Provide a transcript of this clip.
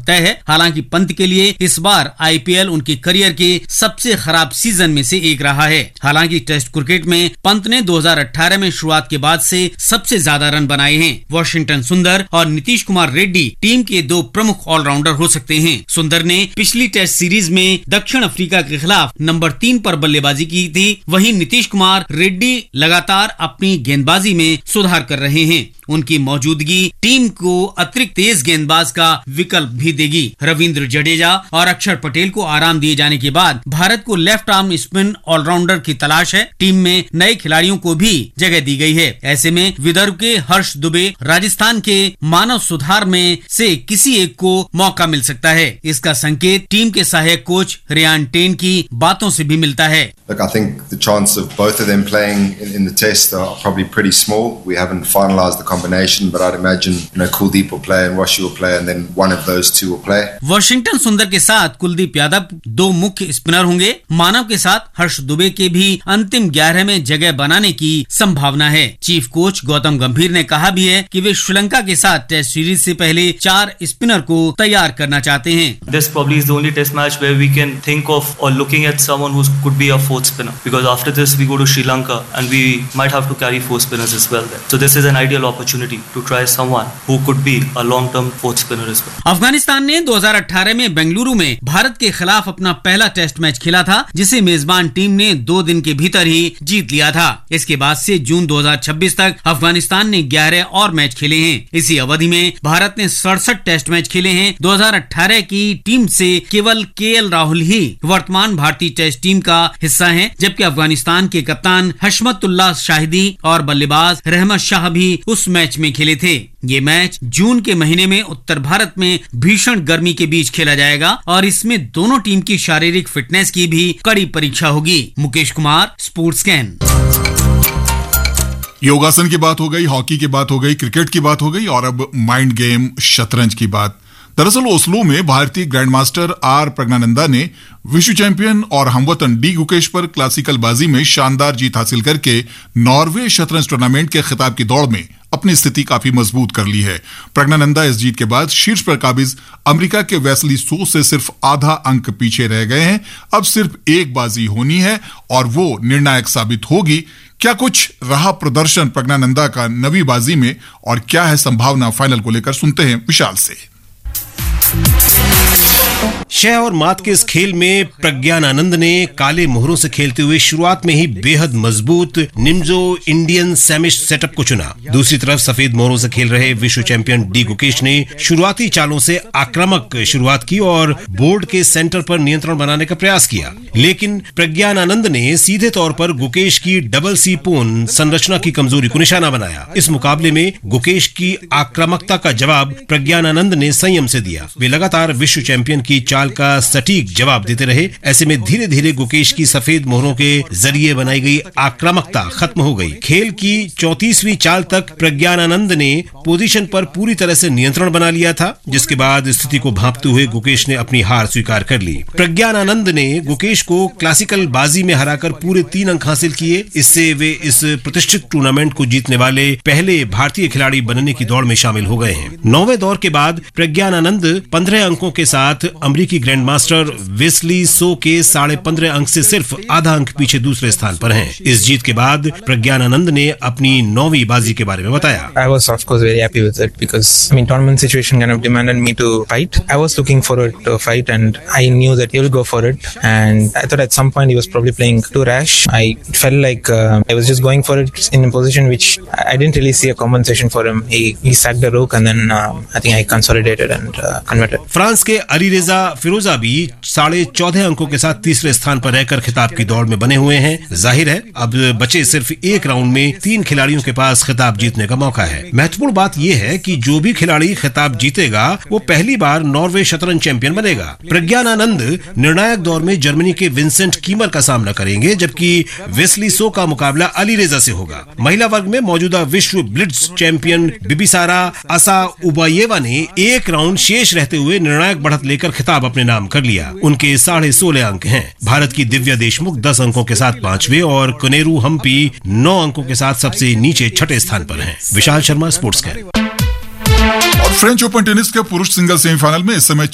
तय है। हालांकि पंत के लिए इस बार आईपीएल उनके करियर के सबसे खराब सीजन में से एक रहा है। हालांकि टेस्ट क्रिकेट में पंत ने 2018 में शुरुआत के बाद से सबसे ज्यादा रन बनाए हैं। वॉशिंगटन सुंदर और नीतीश कुमार रेड्डी टीम के दो प्रमुख ऑलराउंडर हो सकते हैं। सुंदर ने पिछली टेस्ट सीरीज में दक्षिण अफ्रीका के खिलाफ नंबर 3 पर बल्लेबाजी की थी। वहीं नीतीश कुमार रेड्डी लगातार अपनी गेंदबाजी में सुधार कर रहे हैं। उनकी मौजूदगी टीम को अतिरिक्त तेज गेंदबाज का विकल्प भी देगी। रविंद्र जडेजा और अक्षर पटेल को आराम दिए जाने के बाद भारत को लेफ्ट आर्म स्पिन ऑलराउंडर की तलाश है। टीम में नए खिलाड़ियों को भी जगह दी गई है। ऐसे में विदर्भ के हर्ष दुबे, राजस्थान के मानव सुधार में से किसी एक को मौका मिल सकता है। इसका संकेत टीम के सहायक कोच रियान टेन की बातों से भी मिलता है। Look, I think the chance of both of them playing in the test are probably pretty small. We haven't finalised the combination, but I'd imagine Kuldeep will play and Washi will play, and then one of those two will play. Washington सुंदर के साथ कुलदीप यादव दो मुख्य spinner होंगे। मानव के साथ हर्ष दुबे के भी अंतिम 11 में जगह बनाने की संभावना है। चीफ कोच गौतम गंभीर ने कहा भी है कि वे श्रीलंका के साथ टेस्ट सीरीज से पहले 4 स्पिनर को तैयार करना चाहते हैं। This probably is the only test match where we can think of or looking at someone who could be a fourth spinner, because after this we go to Sri Lanka and we might have to carry 4 spinners as well there. So this is an ideal opportunity to try someone who could be a long-term fourth spinner as well. Afghanistan ने 2018 में बेंगलुरु में भारत के खिलाफ अपना पहला test match खेला था, जिसे मेजबान टीम ने 2 दिन के भीतर ही जीत लिया था। इसके बाद से जून 2026 तक अफगानिस्तान ने 11 और मैच खेले हैं। इसी अवधि में भारत ने 67 टेस्ट मैच खेले हैं। 2018 की टीम से केवल केएल राहुल ही वर्तमान भारतीय टेस्ट टीम का हिस्सा हैं, जबकि अफगानिस्तान के कप्तान हशमतुल्लाह शाहिदी और बल्लेबाज रहमत शाह भी उस मैच में खेले थे। ये मैच जून के महीने में उत्तर भारत में भीषण गर्मी के बीच खेला जाएगा और इसमें दोनों टीम की शारीरिक फिटनेस की भी कड़ी परीक्षा होगी। Mukesh Kumar, sports can. योगासन की बात हो गई, हॉकी की बात हो गई, क्रिकेट की बात हो गई और अब माइंड गेम शतरंज की बात। दरअसल ओस्लो में भारतीय ग्रैंडमास्टर आर प्रज्ञानंदा ने विश्व चैंपियन और हमवतन डी गुकेश पर क्लासिकल बाजी में शानदार जीत हासिल करके नॉर्वे शतरंज टूर्नामेंट के खिताब की दौड़ में अपनी स्थिति काफी मजबूत कर ली है। प्रज्ञानंदा इस जीत के बाद शीर्ष पर काबिज अमेरिका के वेस्ली सो से सिर्फ आधा अंक पीछे रह गए हैं। अब सिर्फ एक बाजी होनी है और वो निर्णायक साबित होगी। क्या कुछ रहा प्रदर्शन प्रज्ञानंदा का नवी बाजी में और क्या है संभावना फाइनल को लेकर, सुनते हैं विशाल से। शह और मात के इस खेल में प्रज्ञानानंद ने काले मोहरों से खेलते हुए शुरुआत में ही बेहद मजबूत निम्जो इंडियन सैमिश सेटअप को चुना। दूसरी तरफ सफेद मोहरों से खेल रहे विश्व चैंपियन डी गुकेश ने शुरुआती चालों से आक्रामक शुरुआत की और बोर्ड के सेंटर पर नियंत्रण बनाने का प्रयास किया, लेकिन प्रज्ञानानंद ने सीधे तौर पर गुकेश की डबल सी पोन संरचना की कमजोरी को निशाना बनाया। इस मुकाबले में गुकेश की आक्रामकता का जवाब प्रज्ञानानंद ने संयम से दिया। वे लगातार विश्व चैंपियन की चाल का सटीक जवाब देते रहे। ऐसे में धीरे धीरे गुकेश की सफेद मोहरों के जरिए बनाई गई आक्रामकता खत्म हो गई। खेल की 34वीं चाल तक प्रज्ञानानंद ने पोजीशन पर पूरी तरह से नियंत्रण बना लिया था, जिसके बाद स्थिति को भांपते हुए गुकेश ने अपनी हार स्वीकार कर ली। प्रज्ञानानंद ने गुकेश को क्लासिकल बाजी में हराकर पूरे 3 अंक हासिल किए। इससे वे इस प्रतिष्ठित टूर्नामेंट को जीतने वाले पहले भारतीय खिलाड़ी बनने की दौड़ में शामिल हो गए हैं। 9वें दौर के बाद प्रज्ञानानंद 15 अंकों के साथ अमेरिकी ग्रैंडमास्टर वेस्ली सो के 15.5 अंक से सिर्फ आधा अंक पीछे दूसरे स्थान पर हैं। इस जीत के बाद प्रज्ञानानंद ने अपनी 9वीं बाजी के बारे में बताया। I was of course very happy with it because tournament situation kind of demanded me to fight. I was looking forward to fight and I knew that he will go for it, and I thought at some point he was probably playing too rash. I felt like I was just going for it in a position which I didn't really see a compensation for him. He sacked the rook and then I think I consolidated and converted. France के Alireza फिरोजा भी 14.5 अंकों के साथ तीसरे स्थान पर रहकर खिताब की दौड़ में बने हुए हैं। जाहिर है अब बचे सिर्फ एक राउंड में 3 खिलाड़ियों के पास खिताब जीतने का मौका है। महत्वपूर्ण बात यह है कि जो भी खिलाड़ी खिताब जीतेगा वो पहली बार नॉर्वे शतरंज चैंपियन बनेगा। प्रज्ञानानंद निर्णायक दौर में जर्मनी के विंसेंट कीमर का सामना करेंगे, जबकि वेस्ली सो का मुकाबला अलीरेजा से होगा। महिला वर्ग में मौजूदा विश्व ब्लिट्ज चैंपियन बिबिसारा असाउबायेवा ने एक राउंड शेष रहते हुए निर्णायक बढ़त लेकर खिताब अपने नाम कर लिया। उनके 16.5 अंक हैं। भारत की दिव्या देशमुख 10 अंकों के साथ 5वें और कनेरू हम्पी 9 अंकों के साथ सबसे नीचे 6ठे स्थान पर हैं। Vishal Sharma, sports can. और फ्रेंच ओपन टेनिस के पुरुष सिंगल सेमीफाइनल में इस समय